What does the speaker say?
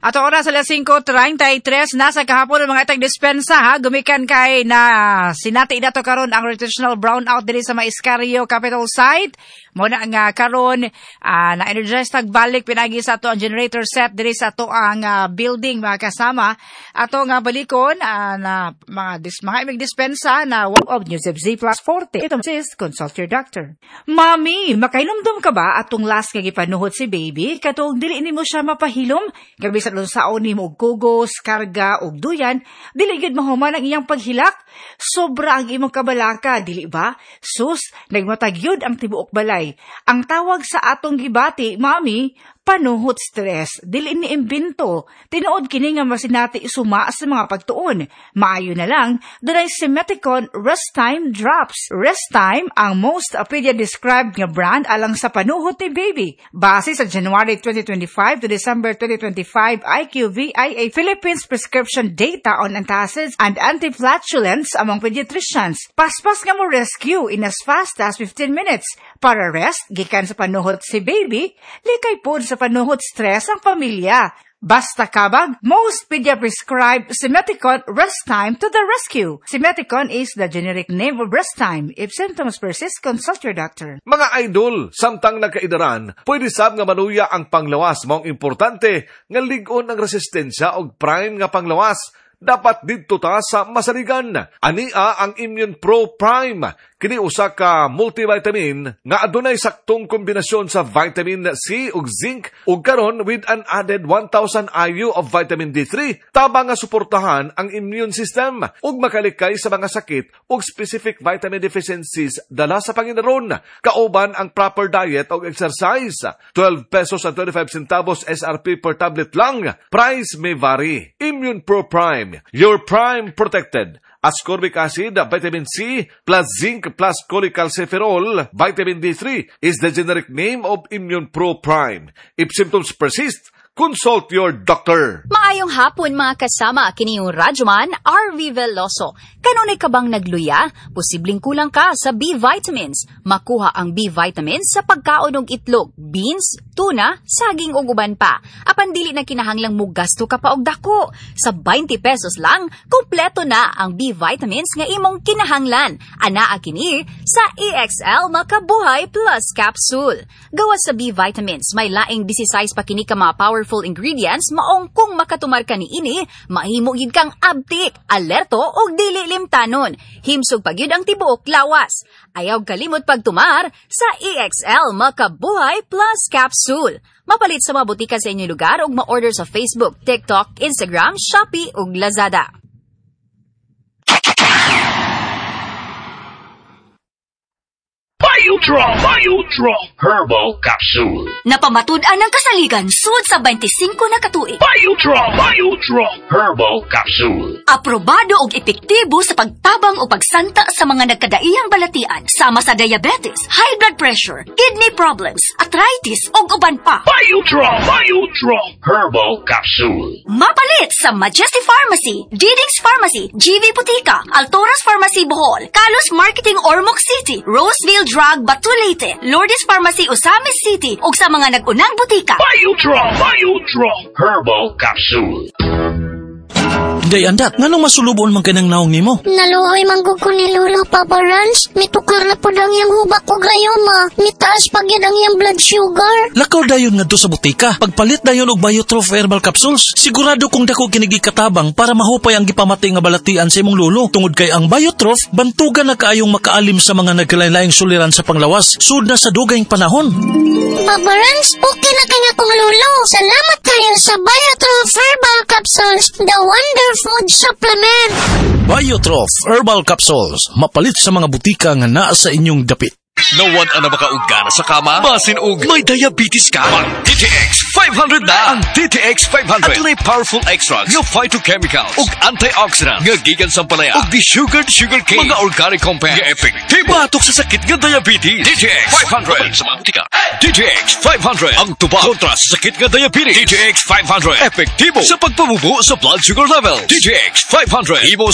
Ato oras alas 5:33 nasa kahapon ng mga itag dispensa ha gumikan kay na sinati dato karon ang rotational brownout diri sa Maiscario Capital Site mo na nga karon na energize tagbalik pinagi sa ato ang generator set diri sa ato ang building mga kasama ato nga balikon na mga imig dispensa na one of New Z plus 40 ito is consult your doctor. Mami, makainomdom ka ba atong last nga gipanuhot si baby katong dili nimo siya mapahilom gabi sa saon nimo og kugos, karga og duyan, dili gid mahuman ang iyang paghilak. Sobra ang imong kabalaka, dili ba? Sus, nagmatagyod ang tibuok balay. Ang tawag sa atong gibati, mami, panuhot stress. Dili ni imbento. Tinuod kini nga masinati isuma sa mga pagtuon. Maayo na lang, dunay Simeticon Rest Time Drops. Rest Time ang most pedia-described nga brand alang sa panuhot ni baby. Base sa January 2025 to December 2025 IQVIA Philippines prescription data on antacids and anti-flatulence among pediatricians. Paspas nga mo rescue in as fast as 15 minutes. Para rest, gikan sa panuhot si baby, likay po sa panuhot stress ang pamilya. Basta kabag, most pedia-prescribed Simeticon Rest Time to the rescue. Simeticon is the generic name of Rest Time. If symptoms persist, consult your doctor. Mga idol, samtang nagkaidaran, pwede sab nga manuya ang panglawas. Maong importante, nga ligon ang resistensya o prime nga panglawas. Dapat dito ta sa masarigan. Ania ang Immune Pro Prime. Kini usa ka multivitamin nga adunay saktong kombinasyon sa vitamin C ug zinc ug karon with an added 1,000 IU of vitamin D3 tabang nga suportahan ang immune system ug makalikay sa mga sakit ug specific vitamin deficiencies dala sa panginaron. Kauban ang proper diet ug exercise. 12 pesos and 25 centavos SRP per tablet lang. Price may vary. Immune Pro Prime. Your prime protected. Ascorbic acid, vitamin C, plus zinc, plus cholecalciferol, vitamin D3 is the generic name of Immune Pro Prime. If symptoms persist, consult your doctor. Maayong hapon mga kasama, kini yung Radyoman RV Veloso. Kanunay ka bang nagluya? Posibleng kulang ka sa B vitamins. Makuha ang B vitamins sa pagkaon og itlog, beans, tuna, saging ug uban pa. Apan dili na kinahanglang mo gasto ka pa og dako. Sa 20 pesos lang, kompleto na ang B vitamins nga imong kinahanglan. Anaa kini sa EXL Makabuhay Plus Capsule. Gawa sa B vitamins, may laing 16 pa kini ka mga powerful ingredients maong kung makatumar ka ni ini, mahimo gid kang abtik, alerto og dili limtanon. Himsog pagyud ang tibuok lawas. Ayaw kalimot pagtumar sa EXL Makabuhay Plus Capsule. Mapalit sa mga butika sa inyong lugar ug ma-order sa Facebook, TikTok, Instagram, Shopee ug Lazada. Biodraw Herbal Capsule. Napamatud-an ang kasaligan sud sa 25 na katuig. Biodraw Herbal Capsule. Aprobado og epektibo sa pagtabang o pagsanta sa mga nagkadaiyang balatian sama sa diabetes, high blood pressure, kidney problems, arthritis ug uban pa. Biodraw Herbal Capsule. Mapalit sa Majesty Pharmacy, Didix Pharmacy, GV Butika, Altoras Pharmacy Bohol, Kalos Marketing Ormoc City, Roseville Drug Batulete, Lourdes Pharmacy Osamis City ug sa mga nag-unang butika. Biodraw Herbal Capsule. Day andat, nganong masulubon man kanang naong nimo? Naluoy manggug ko ni Lolo, Papa Rans. Mitukar na po lang yung hubak ko gayoma. Mitaas pag yan ang yung blood sugar. Lakaw dayon nga do sa butika. Pagpalit dayon og Biotrof Herbal Capsules. Sigurado kung dako kinigi katabang para mahupay ang gipamatay nga balatian sa imong lolo. Tungod kay ang Biotrof, bantugan na kaayong makaalim sa mga nagkalain-laing suliran sa panglawas. Sud na sa dugayng panahon. Papa Rans, okay na kanya kong lolo. Salamat kayo sa Biotrof Herbal Capsules. The Wonder Food Supplement. Biotrof Herbal Capsules. Mapalit sa mga butika nga naa sa inyong dapit. Nawan ang makauga na sa kama? Basin og may diabetes ka? Ang DTX 500 na! Ang DTX 500 at may powerful extracts nga phytochemicals ug antioxidants nga gikan sa palaya ug desugared sugarcane mga organic compounds nga epektibo batok sa sakit nga diabetes. DTX 500 sa mga butika. DTX 500 ang tuba kontra sa sakit nga diabetes. DTX 500 epektibo sa pagpabubo sa blood sugar level. DTX 500 imo